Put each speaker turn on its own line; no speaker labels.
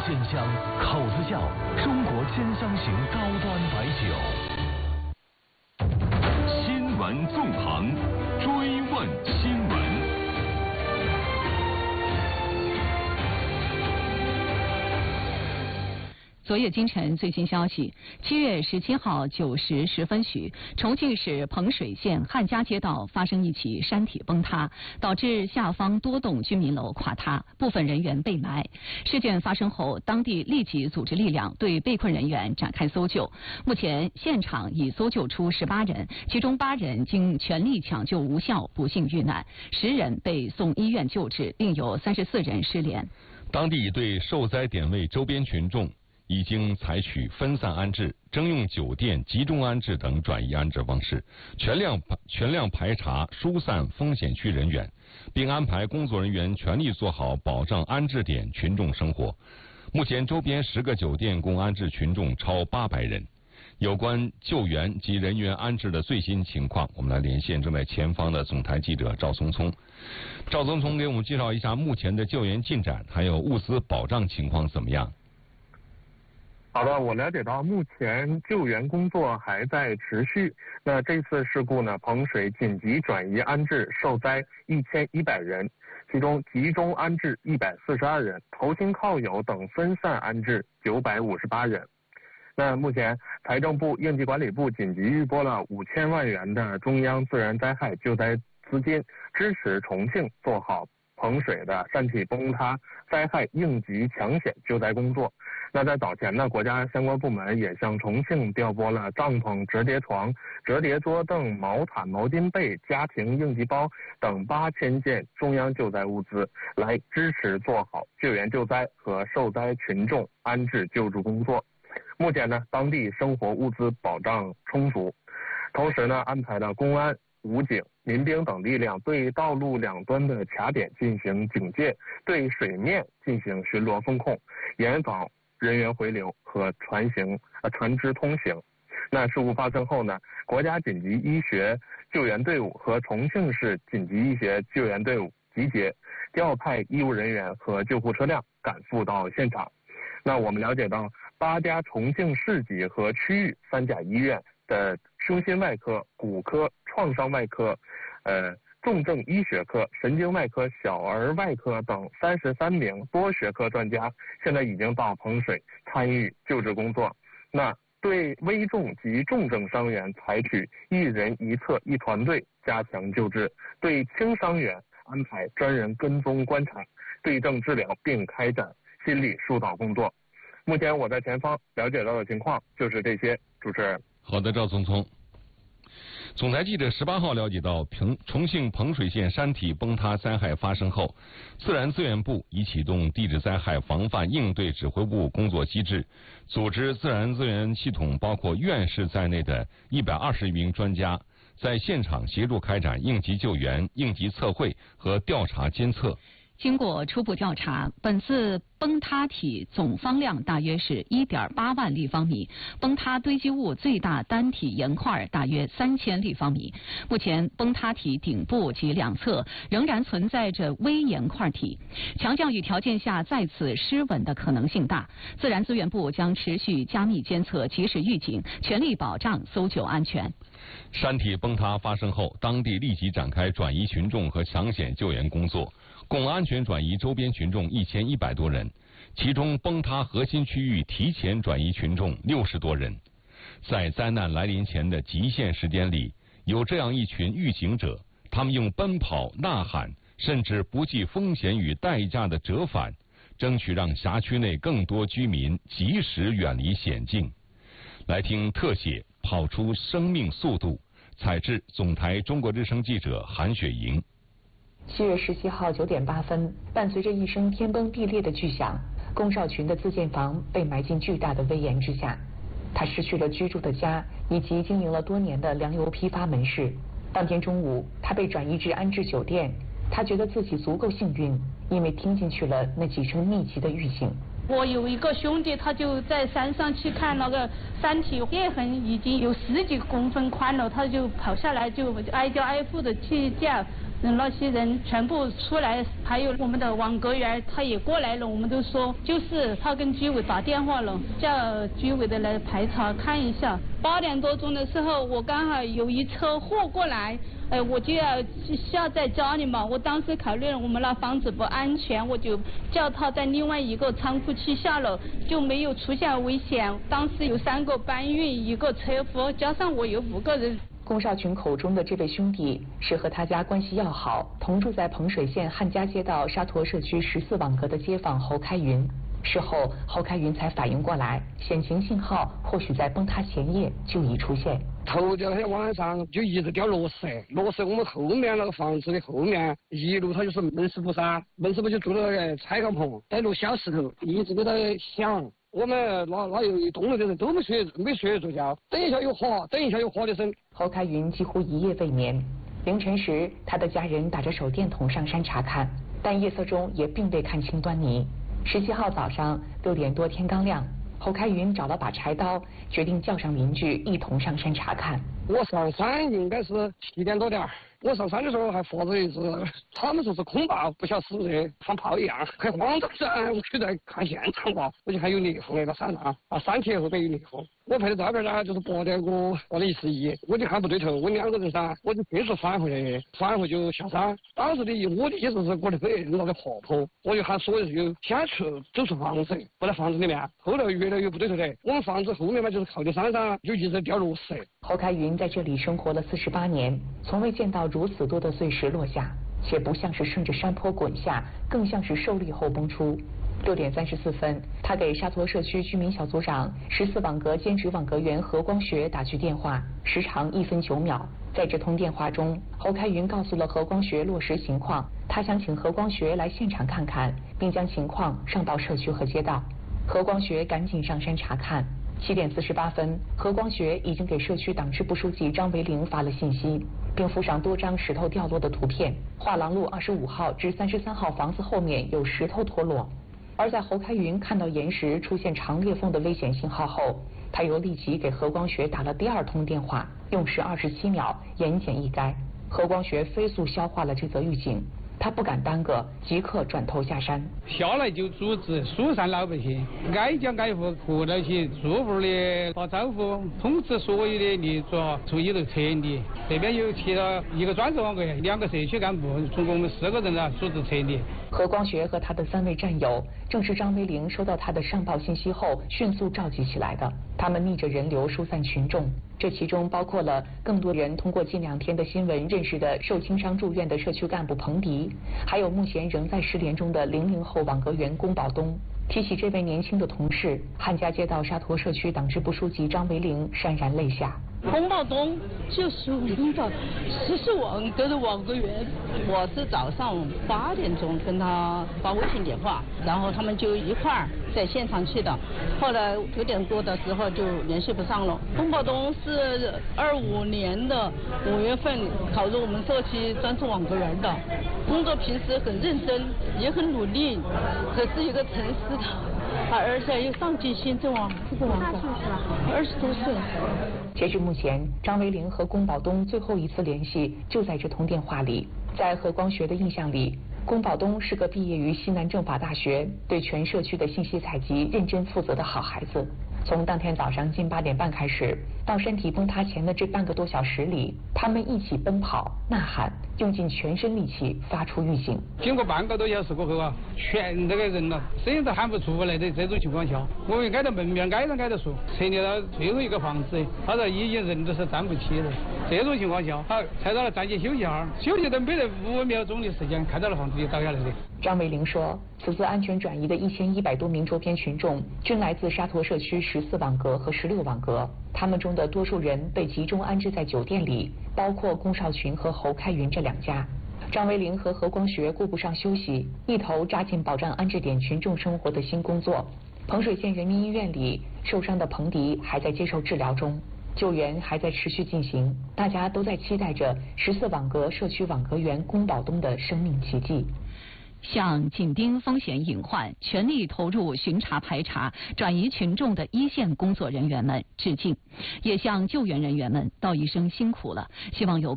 鲜香，口子窖，中国鲜香型高端白酒。新闻纵横，追问新闻。
昨夜今晨最新消息，7月17号9时10分许，重庆市彭水县汉家街道发生一起山体崩塌，导致下方多栋居民楼垮塌，部分人员被埋。事件发生后，当地立即组织力量对被困人员展开搜救。目前现场已搜救出18人，其中8人经全力抢救无效，不幸遇难；10人被送医院救治，另有34人失联。
当地对受灾点位周边群众已经采取分散安置、征用酒店集中安置等转移安置方式，全量排查疏散风险区人员，并安排工作人员全力做好保障安置点群众生活。目前周边10个酒店共安置群众超800人。有关救援及人员安置的最新情况，我们来连线正在前方的总台记者赵聪聪。赵聪聪给我们介绍一下目前的救援进展，还有物资保障情况怎么样？
好的，我了解到目前救援工作还在持续。那这次事故呢，彭水紧急转移安置受灾1100人，其中集中安置142人，投亲靠友等分散安置958人。那目前财政部、应急管理部紧急预拨了5000万元的中央自然灾害救灾资金，支持重庆做好彭水的山体崩塌灾害应急抢险救灾工作。那在早前呢，国家相关部门也向重庆调拨了帐篷、折叠床、折叠桌凳、毛毯、毛巾被、家庭应急包等8000件中央救灾物资，来支持做好救援救灾和受灾群众安置救助工作。目前呢，当地生活物资保障充足，同时呢，安排了公安、武警、民兵等力量对道路两端的卡点进行警戒，对水面进行巡逻风控，严防人员回流和船只通行。那事故发生后呢，国家紧急医学救援队伍和重庆市紧急医学救援队伍集结，调派医务人员和救护车辆赶赴到现场。那我们了解到，8家重庆市级和区域3甲医院的胸心外科、骨科、创伤外科、重症医学科、神经外科、小儿外科等33名多学科专家，现在已经到彭水参与救治工作。那对危重及重症伤员采取1人1侧1团队加强救治，对轻伤员安排专人跟踪观察、对症治疗，并开展心理疏导工作。目前我在前方了解到的情况就是这些，主持人。
好的，赵聪聪。总台记者18号了解到，重庆彭水县山体崩塌灾害发生后，自然资源部已启动地质灾害防范应对指挥部工作机制，组织自然资源系统包括院士在内的120名专家，在现场协助开展应急救援、应急测绘和调查监测。
经过初步调查，本次崩塌体总方量大约是1.8万立方米，崩塌堆积物最大单体岩块大约3000立方米。目前崩塌体顶部及两侧仍然存在着微岩块体，强降雨条件下再次失稳的可能性大。自然资源部将持续加密监测，及时预警，全力保障搜救安全。
山体崩塌发生后，当地立即展开转移群众和抢险救援工作，共安全转移周边群众1100多人，其中崩塌核心区域提前转移群众60多人。在灾难来临前的极限时间里，有这样一群预警者，他们用奔跑、呐喊，甚至不计风险与代价的折返，争取让辖区内更多居民及时远离险境。来听特写《跑出生命速度》，采制总台中国之声记者韩雪莹。
7月17号9点8分，伴随着一声天崩地裂的巨响，龚少群的自建房被埋进巨大的危岩之下。他失去了居住的家以及经营了多年的粮油批发门市。当天中午，他被转移至安置酒店。他觉得自己足够幸运，因为听进去了那几声密集的预警。
我有一个兄弟，他就在山上去看那个山体裂痕已经有10几公分宽了，他就跑下来就挨家挨户的去叫， 那些人全部出来，还有我们的网格员他也过来了，我们都说就是他跟居委打电话了，叫居委的来排查看一下。8点多钟的时候，我刚好有一车货过来，我就要下在家里嘛。我当时考虑了我们那房子不安全，我就叫他在另外一个仓库去下楼，就没有出现危险。当时有3个搬运，1个车夫，加上我有5个人。
龚少群口中的这位兄弟是和他家关系要好，同住在彭水县汉家街道沙陀社区14网格的街坊侯开云。事后，侯开云才反应过来，险情信号或许在崩塌前夜就已出现。
头第二天晚上就一直掉落石，落石我们后面那个房子的后面一路它就是门师傅噻，门师傅就住那个拆炕棚，带落小石头，一直都在响。我们那有一栋楼的人都没睡着觉，等一下又滑的声。
侯开云几乎一夜未眠。凌晨时，他的家人打着手电筒上山查看，但夜色中也并未看清端倪。17号早上6点多，天刚亮，侯开云找了把柴刀，决定叫上邻居一同上山查看。
我上山应该是7点多点。我上山的时候还发着一只，他们说是空炮，不晓得是不是放炮一样，很慌张噻。我去在看现场吧，我就还有裂缝那个山上山体后边有裂缝。我拍的照片呢，就是8点过了11，我就看不对头，我2个人噻，我就迅速返回就下山。当时我的意思是我的被人拿来破破，我就喊所有人就先走出房子，不在房子里面。后来越来越不对头的，我们房子后面嘛就是靠近山上，就一直掉落石。
侯开云在这里生活了48年，从未见到如此多的碎石落下，且不像是顺着山坡滚下，更像是受力后崩出。6点34分，他给沙陀社区居民小组长、14网格兼职网格员何光学打去电话，时长1分9秒。在这通电话中，侯开云告诉了何光学落实情况，他想请何光学来现场看看，并将情况上报社区和街道。何光学赶紧上山查看。7点48分，何光学已经给社区党支部书记张维龄发了信息，并附上多张石头掉落的图片。画廊路25号至33号房子后面有石头脱落。而在侯开云看到岩石出现长裂缝的危险信号后，他又立即给何光学打了第2通电话，用时27秒，言简意赅。何光学飞速消化了这则预警，他不敢耽搁，即刻转头下山。
下来就组织疏散老百姓，挨家挨户和到起，住户的打招呼，通知所有的业主注意都撤离。这边又提了1个专职网格员，2个社区干部，总共我们4个人呢组织撤离。
何光学和他的3位战友，正是张维龄收到他的上报信息后迅速召集起来的。他们逆着人流疏散群众，这其中包括了更多人通过近2天的新闻认识的受轻伤住院的社区干部彭迪，还有目前仍在失联中的00后网格员龚宝东。提起这位年轻的同事，汉家街道沙陀社区党支部书记张维龄潸然泪下。
龚宝东就是我们的14网格的网格员，我是早上8点钟跟他发微信电话，然后他们就一块儿在现场去的，后来9点多的时候就联系不上了。龚宝东是25年的5月份考入我们社区专职网格员的，工作平时很认真，也很努力，可是一个诚实的，而且又上进心，这网格20多岁。
截至目前，张维龄和龚宝东最后一次联系就在这通电话里。在何光学的印象里，龚宝东是个毕业于西南政法大学、对全社区的信息采集认真负责的好孩子。从当天早上近8点半开始，到山体崩塌前的这半个多小时里，他们一起奔跑、呐喊，用尽全身力气发出预警。
经过半个多小时过后啊，全这个人了，声音都喊不出来的这种情况下，我们挨到门面挨着说，撤离到最后一个房子，他说已经人都是站不起了。这种情况下，好，才到了暂且休息下，休息到没得5秒钟的时间，看到了房子就倒下来的。
张维龄说，此次安全转移的1100多名周边群众均来自沙陀社区14网格和16网格，他们中的多数人被集中安置在酒店里，包括龚少群和侯开云这2家。张维龄和何光学顾不上休息，一头扎进保障安置点群众生活的新工作。彭水县人民医院里，受伤的彭迪还在接受治疗中，救援还在持续进行，大家都在期待着14网格社区网格员龚宝东的生命奇迹。
向紧盯风险隐患、全力投入巡查排查、转移群众的一线工作人员们致敬，也向救援人员们道一声辛苦了，希望有